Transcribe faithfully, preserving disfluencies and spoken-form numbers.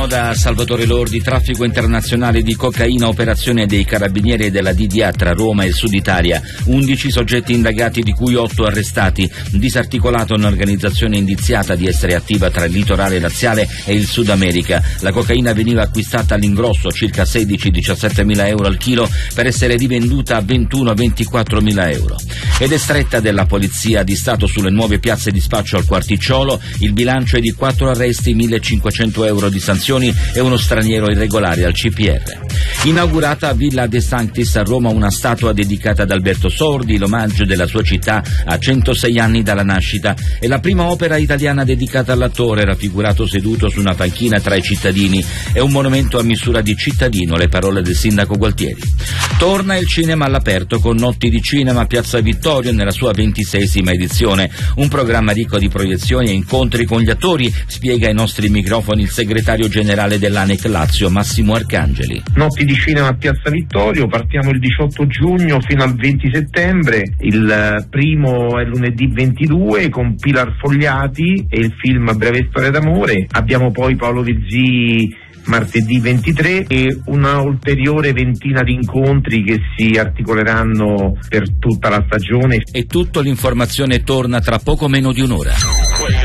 Da Salvatore Lordi, traffico internazionale di cocaina, operazione dei carabinieri e della D D A tra Roma e il Sud Italia, undici soggetti indagati di cui otto arrestati, disarticolata un'organizzazione indiziata di essere attiva tra il litorale laziale e il Sud America. La cocaina veniva acquistata all'ingrosso, circa sedici diciassette mila euro al chilo, per essere rivenduta a ventuno ventiquattro mila euro. Ed è stretta della Polizia di Stato sulle nuove piazze di spaccio al Quarticciolo, il bilancio è di quattro arresti, millecinquecento euro di sanzioni e uno straniero irregolare al C P R. Inaugurata a Villa De Sanctis a Roma una statua dedicata ad Alberto Sordi, l'omaggio della sua città a centosei anni dalla nascita. È la prima opera italiana dedicata all'attore, raffigurato seduto su una panchina tra i cittadini. È un monumento a misura di cittadino, le parole del sindaco Gualtieri. Torna il cinema all'aperto con Notti di Cinema a Piazza Vittorio nella sua ventiseiesima edizione. Un programma ricco di proiezioni e incontri con gli attori, spiega ai nostri microfoni il segretario generale dell'ANEC Lazio, Massimo Arcangeli. Notti di Cinema a Piazza Vittorio, partiamo il diciotto giugno fino al venti settembre, il primo è lunedì ventidue con Pilar Fogliati e il film Breve storia d'amore, abbiamo poi Paolo Virzì martedì ventitré e una ulteriore ventina di incontri che si articoleranno per tutta la stagione. E tutto, l'informazione torna tra poco meno di un'ora.